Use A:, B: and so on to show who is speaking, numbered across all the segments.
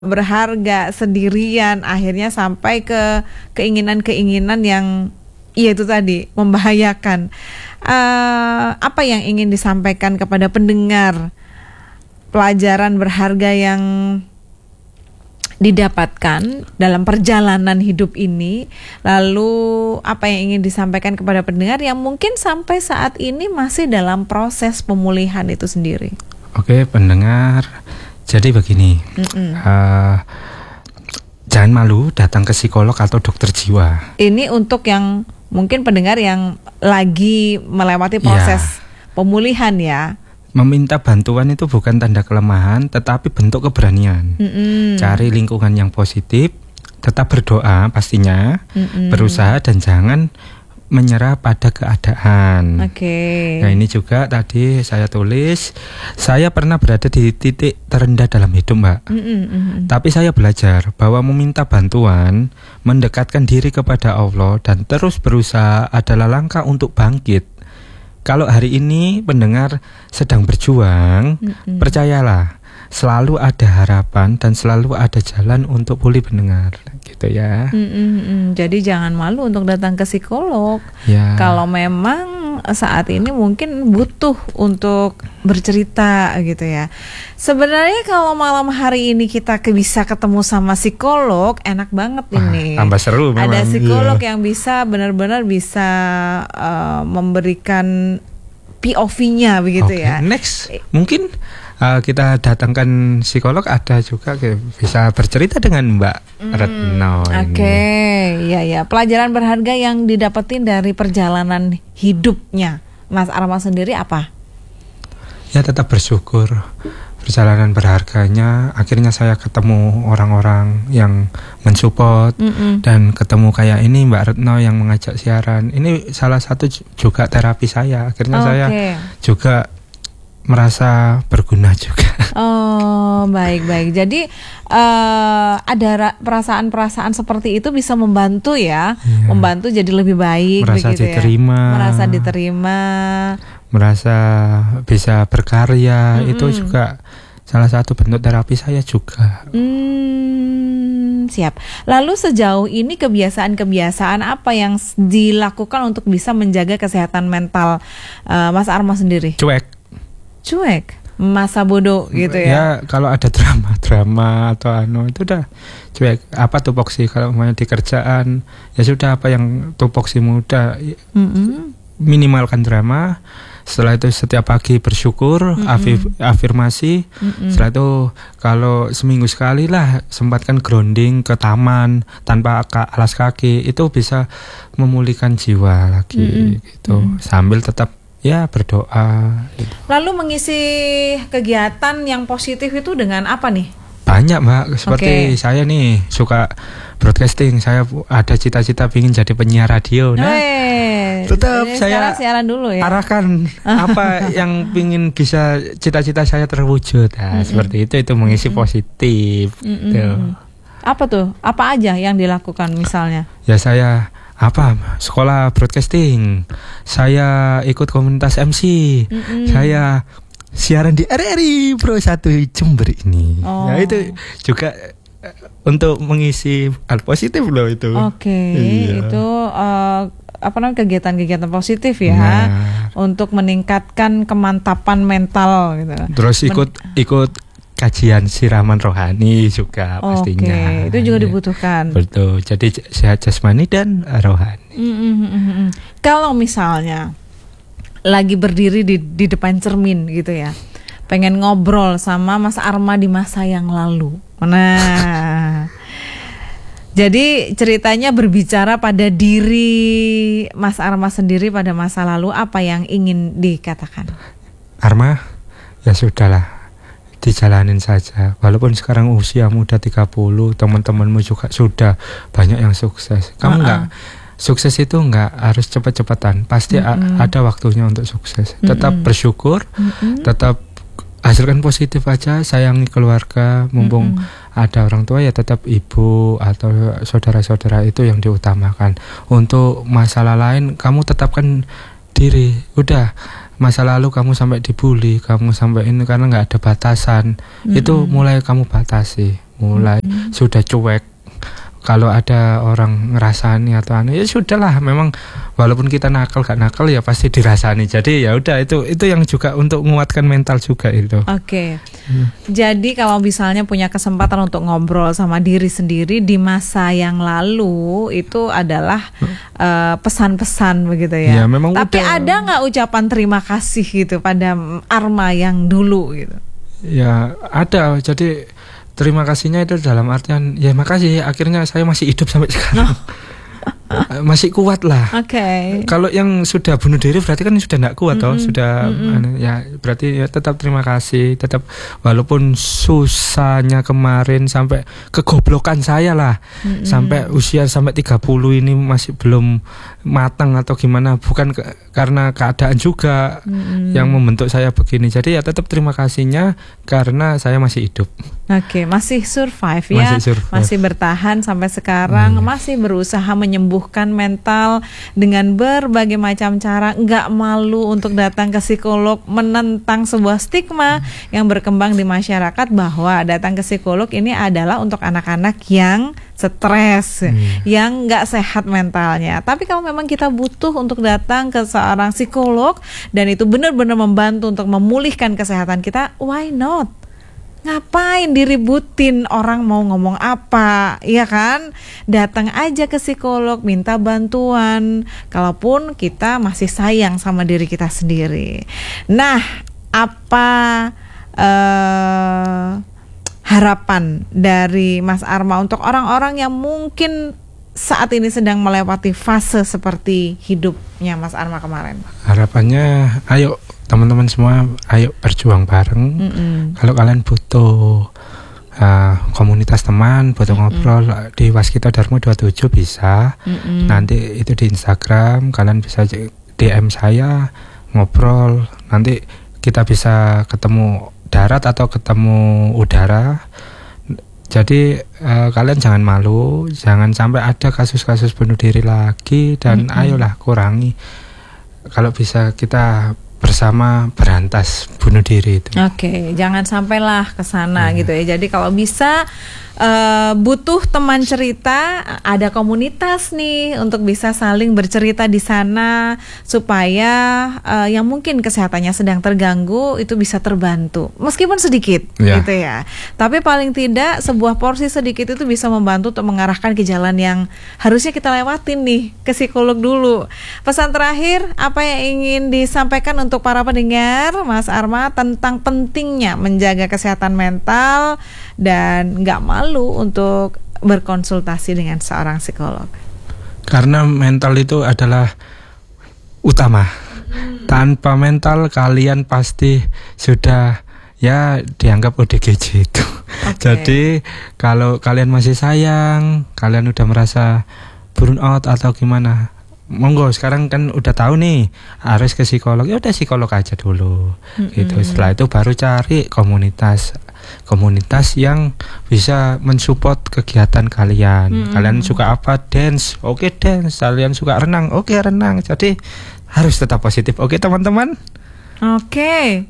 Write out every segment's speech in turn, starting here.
A: berharga sendirian, akhirnya sampai ke keinginan-keinginan yang ya itu tadi membahayakan. Apa yang ingin disampaikan kepada pendengar, pelajaran berharga yang didapatkan dalam perjalanan hidup ini, lalu apa yang ingin disampaikan kepada pendengar yang mungkin sampai saat ini masih dalam proses pemulihan itu sendiri?
B: Oke, pendengar, jadi begini, jangan malu datang ke psikolog atau dokter jiwa.
A: Ini untuk yang mungkin pendengar yang lagi melewati proses pemulihan ya.
B: Meminta bantuan itu bukan tanda kelemahan, tetapi bentuk keberanian. Cari lingkungan yang positif, tetap berdoa pastinya, berusaha dan jangan menyerah pada keadaan.
A: Oke.
B: Nah ini juga tadi saya tulis, saya pernah berada di titik terendah dalam hidup, Mbak. Tapi saya belajar bahwa meminta bantuan, mendekatkan diri kepada Allah dan terus berusaha adalah langkah untuk bangkit. Kalau hari ini pendengar sedang berjuang, percayalah, selalu ada harapan dan selalu ada jalan untuk pulih pendengar, gitu ya.
A: Jadi jangan malu untuk datang ke psikolog.
B: Ya.
A: Kalau memang saat ini mungkin butuh untuk bercerita gitu ya. Sebenarnya kalau malam hari ini kita bisa ketemu sama psikolog, enak banget ini.
B: Tambah seru memang.
A: Ada psikolog yang bisa benar-benar bisa memberikan POV-nya begitu ya.
B: Next, mungkin kita datangkan psikolog, ada juga bisa bercerita dengan Mbak Retno.
A: Oke, ya. Pelajaran berharga yang didapetin dari perjalanan hidupnya Mas Arma sendiri apa?
B: Ya tetap bersyukur. Perjalanan berharganya, akhirnya saya ketemu orang-orang yang mensupport dan ketemu kayak ini Mbak Retno yang mengajak siaran. Ini salah satu juga terapi saya. Akhirnya saya juga merasa berguna juga.
A: Oh, baik. Jadi ada perasaan-perasaan seperti itu bisa membantu ya, membantu jadi lebih baik,
B: merasa
A: begitu
B: diterima,
A: ya. Merasa diterima,
B: merasa bisa berkarya, itu juga salah satu bentuk terapi saya juga.
A: Siap. Lalu sejauh ini kebiasaan-kebiasaan apa yang dilakukan untuk bisa menjaga kesehatan mental Mas Arma sendiri? Cuek, masa bodoh gitu ya.
B: Ya kalau ada drama atau itu udah cuek. Apa tupoksi kalau mau di kerjaan, ya sudah, apa yang tupoksi mudah, minimalkan drama. Setelah itu setiap pagi bersyukur, afirmasi. Setelah itu kalau seminggu sekali lah sempatkan grounding ke taman tanpa alas kaki, itu bisa memulihkan jiwa lagi gitu. Sambil tetap ya berdoa gitu.
A: Lalu mengisi kegiatan yang positif itu dengan apa nih?
B: Banyak Mbak, seperti saya nih suka broadcasting, saya ada cita-cita ingin jadi penyiar radio. Nah, tetap saya
A: siaran dulu ya.
B: Arahkan apa yang ingin bisa cita-cita saya terwujud. Nah, seperti itu mengisi positif.
A: Apa tuh? Apa aja yang dilakukan misalnya?
B: Ya saya sekolah broadcasting, saya ikut komunitas MC, saya siaran di RRI Pro 1 Jember ini. Ya itu juga untuk mengisi hal positif loh itu.
A: Itu kegiatan-kegiatan positif ya, untuk meningkatkan kemantapan mental gitu.
B: Terus ikut kajian siraman rohani juga pastinya.
A: Itu juga dibutuhkan.
B: Betul. Jadi sehat jasmani dan rohani.
A: Kalau misalnya lagi berdiri di depan cermin gitu ya, pengen ngobrol sama Mas Arma di masa yang lalu. Nah, jadi ceritanya berbicara pada diri Mas Arma sendiri pada masa lalu, apa yang ingin dikatakan?
B: Arma, ya sudahlah, dijalanin saja. Walaupun sekarang usia muda 30, teman-temanmu juga sudah banyak yang sukses. Kamu sukses itu enggak harus cepat-cepatan. Pasti ada waktunya untuk sukses. Tetap bersyukur, tetap hasilkan positif aja, sayangi keluarga. Mumpung ada orang tua, ya tetap ibu atau saudara-saudara itu yang diutamakan. Untuk masalah lain kamu tetapkan diri. Udah, masa lalu kamu sampai dibully, kamu sampai ini karena nggak ada batasan, itu mulai kamu batasi. mulai sudah cuek. Kalau ada orang ngerasani atau aneh, ya sudahlah. Memang walaupun kita nakal gak nakal ya pasti dirasani. Jadi ya udah, itu yang juga untuk menguatkan mental juga itu.
A: Oke. Jadi kalau misalnya punya kesempatan untuk ngobrol sama diri sendiri di masa yang lalu, itu adalah pesan-pesan begitu ya.
B: Ya memang.
A: Tapi ada nggak ucapan terima kasih gitu pada Arma yang dulu gitu?
B: Ya ada. Jadi terima kasihnya itu dalam artian ya makasih akhirnya saya masih hidup sampai sekarang. Masih kuat lah.
A: Oke.
B: Kalau yang sudah bunuh diri berarti kan sudah tidak kuat toh, sudah ya berarti ya tetap terima kasih, tetap walaupun susahnya kemarin sampai kegoblokan saya lah. Sampai usia sampai 30 ini masih belum matang atau gimana, bukan karena keadaan juga yang membentuk saya begini. Jadi ya tetap terima kasihnya karena saya masih hidup.
A: Oke, masih survive ya. Masih bertahan sampai sekarang, masih berusaha menyembuhkan mental dengan berbagai macam cara, nggak malu untuk datang ke psikolog, menentang sebuah stigma yang berkembang di masyarakat bahwa datang ke psikolog ini adalah untuk anak-anak yang stres, yang nggak sehat mentalnya. Tapi kalau memang kita butuh untuk datang ke seorang psikolog dan itu benar-benar membantu untuk memulihkan kesehatan kita, why not? Ngapain diributin orang mau ngomong apa, ya kan? Datang aja ke psikolog, minta bantuan. Kalaupun kita masih sayang sama diri kita sendiri. Nah, apa harapan dari Mas Arma untuk orang-orang yang mungkin saat ini sedang melewati fase seperti hidupnya Mas Arma kemarin?
B: Harapannya, ayo teman-teman semua, ayo berjuang bareng. Kalau kalian butuh komunitas teman, butuh ngobrol di Waskita Dharma 27 bisa. Nanti itu di Instagram, kalian bisa DM saya, ngobrol. Nanti kita bisa ketemu darat atau ketemu udara. Jadi kalian jangan malu, jangan sampai ada kasus-kasus bunuh diri lagi, dan ayolah kurangi. Kalau bisa kita bersama berantas bunuh diri itu.
A: Oke, jangan sampailah ke sana gitu ya. Jadi kalau bisa butuh teman cerita, ada komunitas nih untuk bisa saling bercerita di sana supaya yang mungkin kesehatannya sedang terganggu itu bisa terbantu meskipun sedikit gitu ya. Tapi paling tidak sebuah porsi sedikit itu bisa membantu untuk mengarahkan ke jalan yang harusnya kita lewatin nih, ke psikolog dulu. Pesan terakhir apa yang ingin disampaikan untuk para pendengar Mas Arma tentang pentingnya menjaga kesehatan mental dan nggak malu untuk berkonsultasi dengan seorang psikolog?
B: Karena mental itu adalah utama. Tanpa mental kalian pasti sudah ya dianggap ODGJ itu. Jadi kalau kalian masih sayang, kalian udah merasa burn out atau gimana, monggo sekarang kan udah tahu nih harus ke psikolog, ya udah psikolog aja dulu gitu. Setelah itu baru cari komunitas yang bisa mensupport kegiatan kalian. Kalian suka apa? Dance, oke dance. Kalian suka renang, oke renang. Jadi harus tetap positif, oke teman-teman.
A: Oke.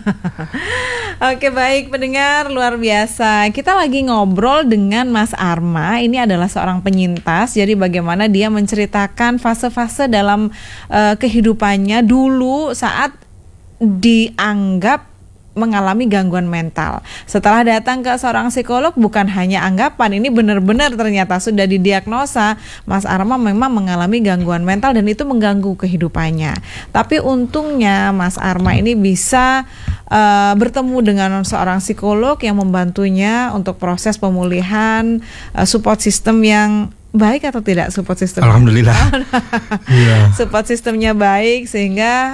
A: Oke, baik pendengar, luar biasa. Kita lagi ngobrol dengan Mas Arma. Ini adalah seorang penyintas. Jadi bagaimana dia menceritakan fase-fase dalam kehidupannya dulu saat dianggap mengalami gangguan mental. Setelah datang ke seorang psikolog, bukan hanya anggapan, ini benar-benar ternyata sudah didiagnosa Mas Arma memang mengalami gangguan mental dan itu mengganggu kehidupannya. Tapi untungnya Mas Arma ini bisa bertemu dengan seorang psikolog yang membantunya untuk proses pemulihan, support system yang baik atau tidak support system?
B: Alhamdulillah.
A: Support sistemnya baik sehingga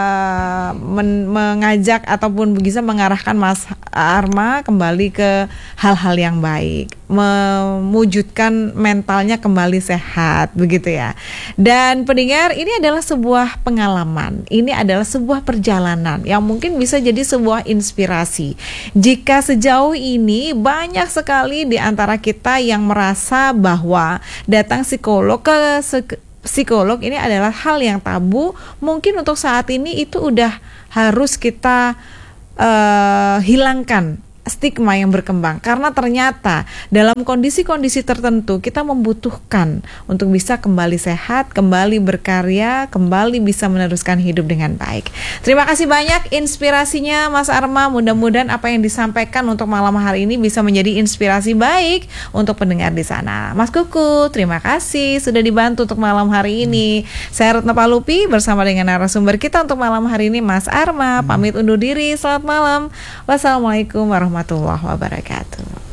A: mengajak ataupun bisa mengarahkan Mas Arma kembali ke hal-hal yang baik, mewujudkan mentalnya kembali sehat, begitu ya. Dan pendengar, ini adalah sebuah pengalaman, ini adalah sebuah perjalanan yang mungkin bisa jadi sebuah inspirasi. Jika sejauh ini banyak sekali di antara kita yang merasa bahwa datang psikolog ke psikolog ini adalah hal yang tabu, mungkin untuk saat ini itu udah harus kita hilangkan stigma yang berkembang, karena ternyata dalam kondisi-kondisi tertentu kita membutuhkan untuk bisa kembali sehat, kembali berkarya, kembali bisa meneruskan hidup dengan baik. Terima kasih banyak inspirasinya Mas Arma. Mudah-mudahan apa yang disampaikan untuk malam hari ini bisa menjadi inspirasi baik untuk pendengar di sana. Mas Kuku, terima kasih sudah dibantu untuk malam hari ini. Saya Retno Palupi bersama dengan narasumber kita untuk malam hari ini Mas Arma. Pamit undur diri. Selamat malam. Wassalamualaikum warahmatullahi wabarakatuh.